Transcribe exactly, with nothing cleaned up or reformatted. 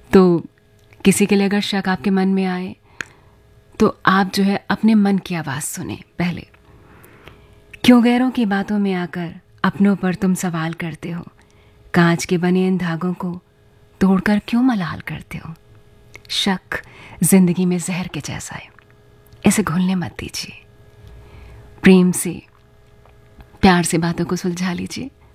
तो किसी के लिए अगर शक आपके मन में आए तो आप जो है अपने मन की आवाज़ सुने पहले। क्यों गैरों की बातों में आकर अपनों पर तुम सवाल करते हो? कांच के बने इन धागों को तोड़कर क्यों मलाल करते हो? शक जिंदगी में जहर के जैसा है, इसे घुलने मत दीजिए। प्रेम से, प्यार से बातों को सुलझा लीजिए।